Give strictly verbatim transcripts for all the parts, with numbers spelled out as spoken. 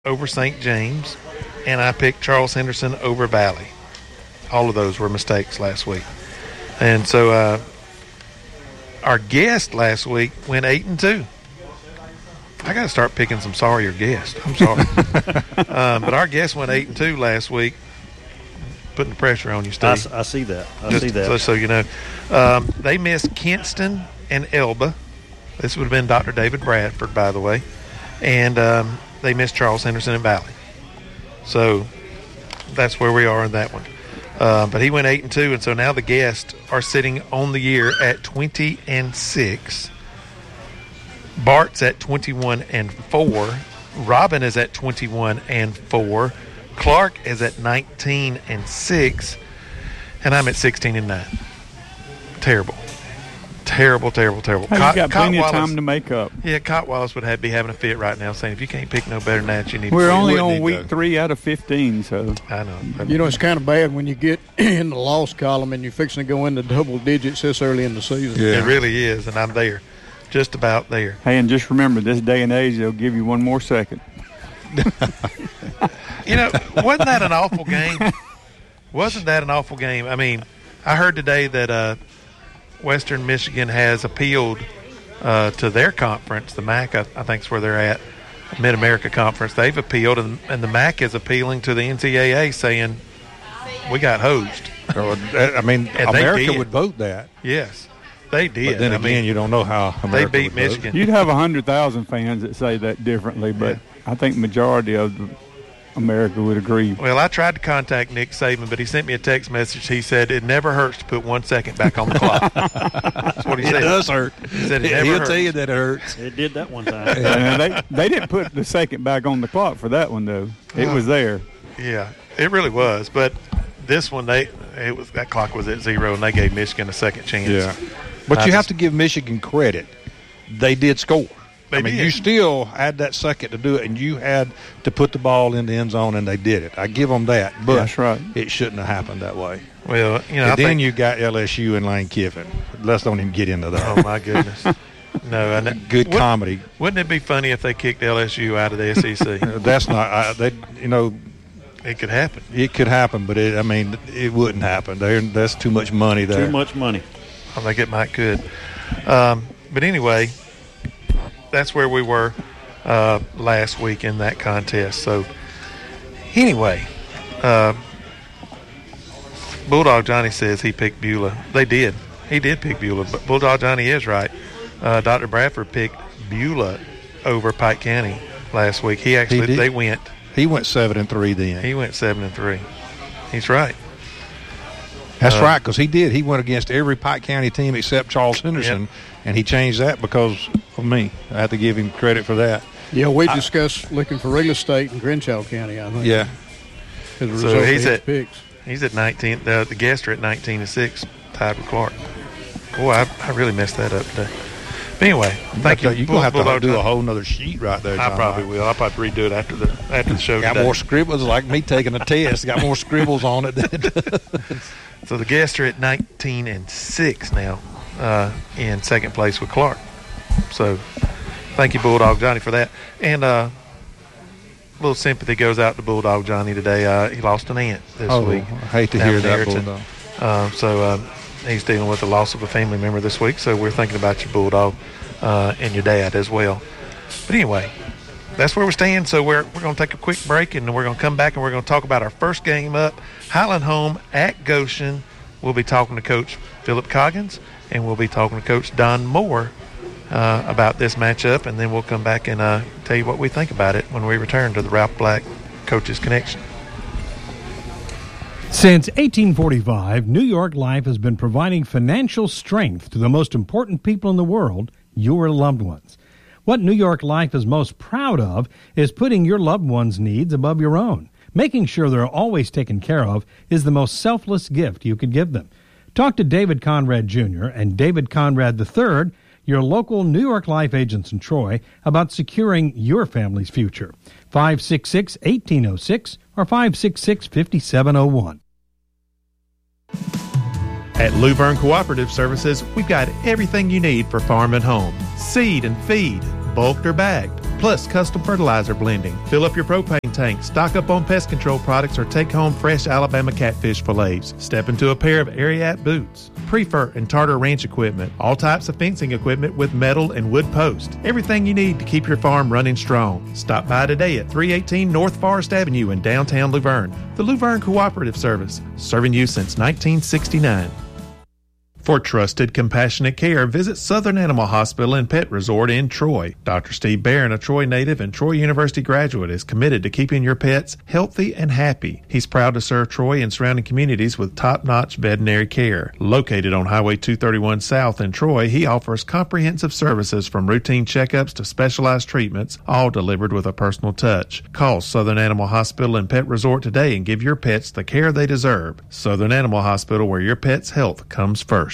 over Saint James, and I picked Charles Henderson over Valley. All of those were mistakes last week. And so uh, our guest last week went eight and two. I got to start picking some sorrier guests. I'm sorry. um, but our guest went eight and two last week, putting the pressure on you, Steve. I, I see that. I Just see that. So, so you know. Um, they missed Kinston and Elba. This would have been Doctor David Bradford, by the way. And um, they missed Charles Henderson and Valley. So that's where we are in that one. Uh, but he went eight and two, and so now the guests are sitting on the year at twenty and six. Bart's at twenty-one and four. Robin is at twenty-one and four. Clark is at nineteen and six, and I'm at sixteen and nine. Terrible. Terrible, terrible, terrible. Hey, Cot- you got plenty of Wallace- time to make up. Yeah, Cot Wallace would have, be having a fit right now, saying if you can't pick no better than that, you need. We're to only quit. on week three out of fifteen, so I know. You know, it's kind of bad when you get in the loss column and you're fixing to go into double digits this early in the season. It really is, and I'm there, just about there. Hey, and just remember, this day and age, they'll give you one more second. You know, wasn't that an awful game? Wasn't that an awful game? I mean, I heard today that uh, Western Michigan has appealed uh, to their conference, the M A C, I, I think is where they're at, Mid-America Conference. They've appealed, and, and the M A C is appealing to the N C double A saying, we got hosed. I mean, And they America did. would vote that. Yes, they did. But then I again, mean, you don't know how America they beat would vote. Michigan. You'd have one hundred thousand fans that say that differently, but Yeah. I think majority of the America would agree. Well, I tried to contact Nick Saban, but he sent me a text message. He said it never hurts to put one second back on the clock. That's what he It said. does hurt. He said it never He'll hurts. tell you that it hurts. It did that one time. And they they didn't put the second back on the clock for that one though. It was there. Yeah, it really was. But this one, they it was that clock was at zero, and they gave Michigan a second chance. Yeah. But I you have just- to give Michigan credit. They did score. They I mean, did. you still had that second to do it, and you had to put the ball in the end zone, and they did it. I give them that. But That's right. it shouldn't have happened that way. Well, you know, and I then think, you got L S U and Lane Kiffin. Let's don't even get into that. oh my goodness, no, I know. Good Wouldn't- comedy. Wouldn't it be funny if they kicked L S U out of the S E C? That's not. I, they, you know, It could happen. it could happen, but it, I mean, it wouldn't happen. There, that's too much money there. Too much money. I think it might could. Um, but anyway, that's where we were uh, last week in that contest. So anyway, uh, Bulldog Johnny says he picked Beulah. They did. He did pick Beulah, but Bulldog Johnny is right. Uh, Doctor Bradford picked Beulah over Pike County last week. He actually, did. they went, He went seven and three then. he went seven and three. He's right. That's Uh, right, because he did. He went against every Pike County team except Charles Henderson, Yep. and he changed that because of me. I have to give him credit for that. Yeah, we discussed looking for real estate in Crenshaw County, I think. Yeah. As a So result of he's his at- picks. He's at nineteen. The, the guests are at nineteen and six, tied with Clark. Boy, I, I really messed that up today. But anyway, thank you. You're going to have to Bulldog do a Johnny. whole nother sheet right there, I John. probably will. I'll probably redo it after the after the show Got today. more scribbles, like me taking a test. Got more scribbles on it. So the guests are at nineteen and six now, uh, in second place with Clark. So thank you, Bulldog Johnny, for that. And uh, a little sympathy goes out to Bulldog Johnny today. Uh, he lost an aunt this oh, week. I hate to down hear in that, Ayrton. Bulldog. Uh, so uh, he's dealing with the loss of a family member this week. So we're thinking about your Bulldog uh, and your dad as well. But anyway, that's where we're staying. So we're we're going to take a quick break, and we're going to come back, and we're going to talk about our first game up, Highland Home at Goshen. We'll be talking to Coach Philip Coggins, and we'll be talking to Coach Don Moore uh, about this matchup, and then we'll come back and uh, tell you what we think about it when we return to the Ralph Black Coaches Connection. Since eighteen forty-five, New York Life has been providing financial strength to the most important people in the world, your loved ones. What New York Life is most proud of is putting your loved ones' needs above your own. Making sure they're always taken care of is the most selfless gift you could give them. Talk to David Conrad Junior and David Conrad the third, your local New York Life agents in Troy, about securing your family's future. five six six, one eight zero six or five six six, five seven zero one. At Luverne Cooperative Services, we've got everything you need for farm and home. Seed and feed, bulked or bagged, plus custom fertilizer blending. Fill up your propane tank, stock up on pest control products, or take home fresh Alabama catfish fillets. Step into a pair of Ariat boots, Prefer and Tartar Ranch equipment, all types of fencing equipment with metal and wood posts. Everything you need to keep your farm running strong. Stop by today at three eighteen North Forest Avenue in downtown Luverne. The Luverne Cooperative Service, serving you since nineteen sixty-nine. For trusted, compassionate care, visit Southern Animal Hospital and Pet Resort in Troy. Doctor Steve Barron, a Troy native and Troy University graduate, is committed to keeping your pets healthy and happy. He's proud to serve Troy and surrounding communities with top-notch veterinary care. Located on Highway two thirty-one South in Troy, he offers comprehensive services from routine checkups to specialized treatments, all delivered with a personal touch. Call Southern Animal Hospital and Pet Resort today and give your pets the care they deserve. Southern Animal Hospital, where your pet's health comes first.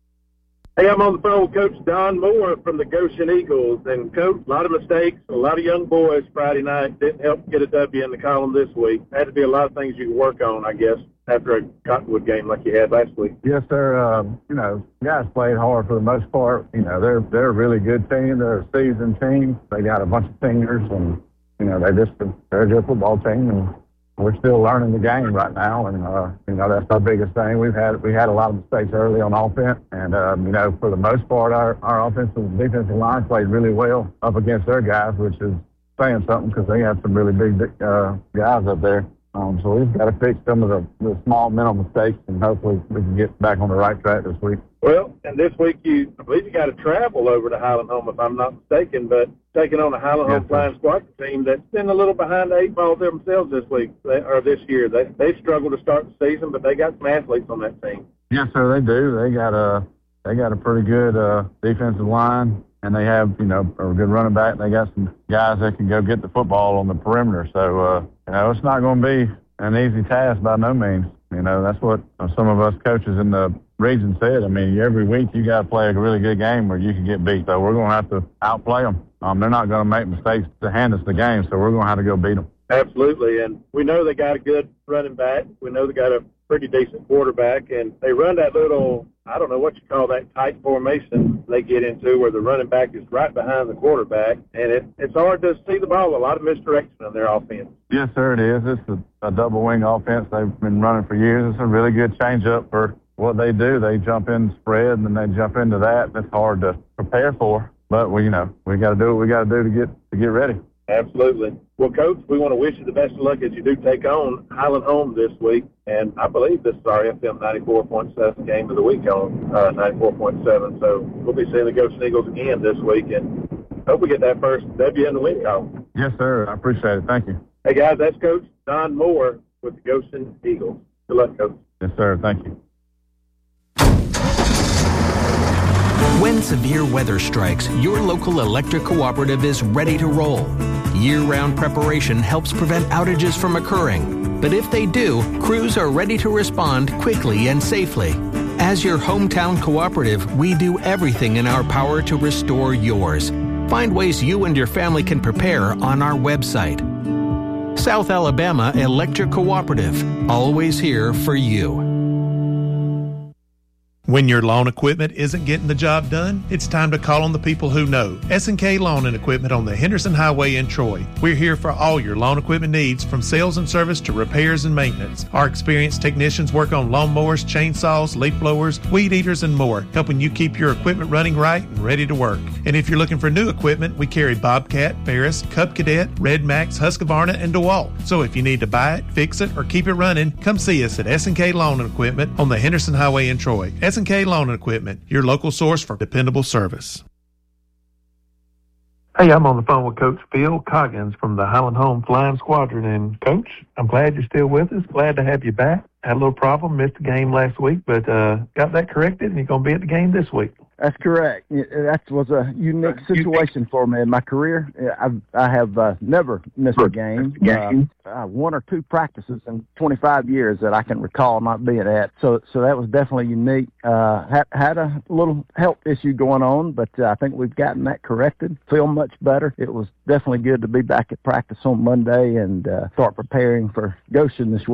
Hey, I'm on the phone with Coach Don Moore from the Goshen Eagles. And, Coach, a lot of mistakes, a lot of young boys Friday night didn't help get a W in the column this week. Had to be a lot of things you can work on, I guess, after a Cottonwood game like you had last week. Yes, sir. Um, you know, guys played hard for the most part. You know, they're they're a really good team. They're a seasoned team. They got a bunch of seniors, and, you know, they just, they're a good football team. And we're still learning the game right now, and uh, you know that's our biggest thing. We've had we had a lot of mistakes early on offense, and um, you know for the most part, our our offensive and defensive line played really well up against their guys, which is saying something because they have some really big uh, guys up there. Um, so we've got to fix some of the, the small mental mistakes, and hopefully we can get back on the right track this week. Well, and this week you, I believe you got to travel over to Highland Home, if I'm not mistaken, but taking on a Highland Yes, Home Flying Squadron team that's been a little behind the eight ball themselves this week, they, or this year. They they struggled to start the season, but they got some athletes on that team. Yes, sir, they do. They got a they got a pretty good uh, defensive line, and they have you know a good running back. They got some guys that can go get the football on the perimeter. So uh, you know it's not going to be an easy task by no means. You know, that's what some of us coaches in the region said. I mean, every week you got to play a really good game where you can get beat. So we're going to have to outplay them. Um, they're not going to make mistakes to hand us the game, so we're going to have to go beat them. Absolutely, and we know they got a good running back. We know they got a pretty decent quarterback, and they run that little, I don't know what you call that, tight formation they get into where the running back is right behind the quarterback, and it, it's hard to see the ball. A lot of misdirection on their offense. Yes, sir, it is. It's a, a double-wing offense they've been running for years. It's a really good change-up for what they do. They jump in spread, and then they jump into that. That's hard to prepare for, but we, you know, we got to do what we got to do to get to get ready. Absolutely. Well, Coach, we want to wish you the best of luck as you do take on Highland Home this week. And I believe this is our F M ninety-four point seven game of the week on uh, ninety-four point seven. So we'll be seeing the Goshen Eagles again this week. And hope we get that first W in the win column. Yes, sir. I appreciate it. Thank you. Hey, guys, that's Coach Don Moore with the Goshen Eagles. Good luck, Coach. Yes, sir. Thank you. When severe weather strikes, your local electric cooperative is ready to roll. Year-round preparation helps prevent outages from occurring. But if they do, crews are ready to respond quickly and safely. As your hometown cooperative, we do everything in our power to restore yours. Find ways you and your family can prepare on our website. South Alabama Electric Cooperative, always here for you. When your lawn equipment isn't getting the job done, it's time to call on the people who know. S and K Lawn and Equipment on the Henderson Highway in Troy. We're here for all your lawn equipment needs, from sales and service to repairs and maintenance. Our experienced technicians work on lawnmowers, chainsaws, leaf blowers, weed eaters, and more, helping you keep your equipment running right and ready to work. And if you're looking for new equipment, we carry Bobcat, Ferris, Cub Cadet, Red Max, Husqvarna, and DeWalt. So if you need to buy it, fix it, or keep it running, come see us at S and K Lawn and Equipment on the Henderson Highway in Troy. S and K Lawn and Equipment, your local source for dependable service. Hey, I'm on the phone with Coach Phil Coggins from the Highland Home Flying Squadron. And, Coach, I'm glad you're still with us. Glad to have you back. Had a little problem, missed the game last week, but uh, got that corrected, and you're going to be at the game this week. That's correct. That was a unique situation for me in my career. I've, I have uh, never missed a game. Uh, uh, one or two practices in twenty-five years that I can recall not being at. So, so that was definitely unique. Uh, had, had a little health issue going on, but uh, I think we've gotten that corrected. Feel much better. It was definitely good to be back at practice on Monday and uh, start preparing for Goshen this week.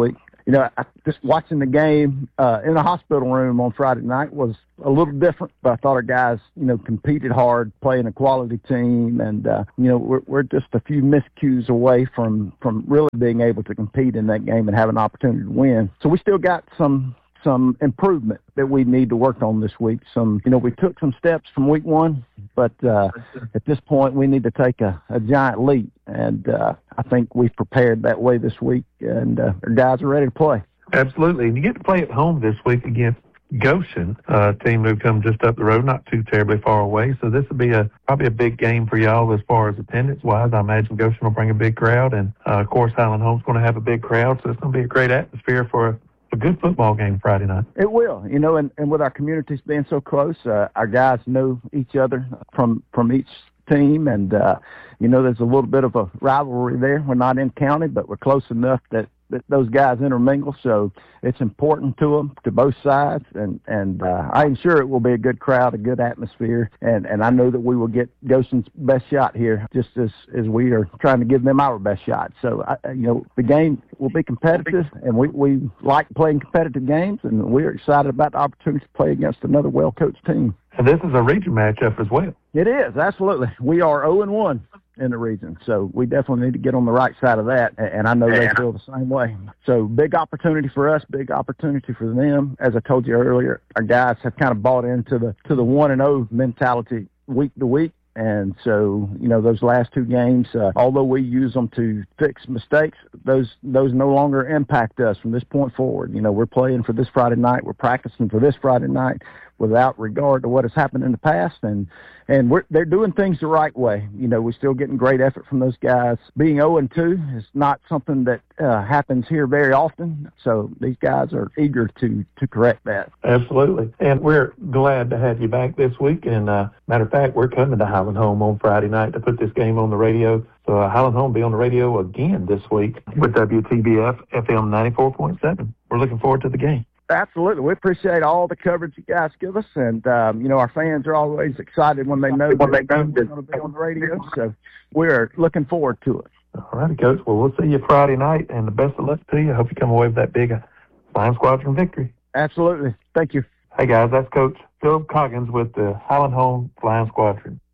you know, I, just watching the game uh, in the hospital room on Friday night was a little different, but I thought our guys, you know, competed hard, playing a quality team, and uh, you know, we're we're just a few miscues away from from really being able to compete in that game and have an opportunity to win. So we still got some some improvement that we need to work on this week. Some, you know, we took some steps from week one, but uh, at this point we need to take a, a giant leap, and uh, I think we've prepared that way this week, and uh, our guys are ready to play. Absolutely, and you get to play at home this week against Goshen, a team who come just up the road, not too terribly far away. So this will be a probably a big game for y'all as far as attendance-wise. I imagine Goshen will bring a big crowd, and uh, of course Highland Home's going to have a big crowd, so it's going to be a great atmosphere for a, a good football game Friday night. It will, you know, and, and with our communities being so close, uh, our guys know each other from from each team, and uh, you know, there's a little bit of a rivalry there. We're not in county, but we're close enough that that those guys intermingle, so it's important to them, to both sides, and and uh, I'm sure it will be a good crowd, a good atmosphere, and, and I know that we will get Goshen's best shot here, just as, as we are trying to give them our best shot. So, I, you know, the game will be competitive, and we, we like playing competitive games, and we're excited about the opportunity to play against another well-coached team. And this is a region matchup as well. It is, absolutely. We are oh and one. In the region, so we definitely need to get on the right side of that, and I know yeah. they feel the same way. So big opportunity for us, big opportunity for them. As I told you earlier, our guys have kind of bought into the to the one and oh mentality week to week. And so, you know, those last two games, uh, although we use them to fix mistakes, those those no longer impact us from this point forward. You know, we're playing for this Friday night. We're practicing for this Friday night without regard to what has happened in the past. And and we're, they're doing things the right way. You know, we're still getting great effort from those guys. Being oh and two is not something that uh, happens here very often. So these guys are eager to, to correct that. Absolutely. And we're glad to have you back this week. And uh, matter of fact, we're coming to Highland Home on Friday night to put this game on the radio. So uh, Highland Home will be on the radio again this week with W T B F F M ninety-four point seven. We're looking forward to the game. Absolutely. We appreciate all the coverage you guys give us. And, um, you know, our fans are always excited when they know when that we're going to be on the radio. So we're looking forward to it. All righty, Coach. Well, we'll see you Friday night, and the best of luck to you. I hope you come away with that big uh, Flying Squadron victory. Absolutely. Thank you. Hey, guys, that's Coach Philip Coggins with the Highland Home Flying Squadron.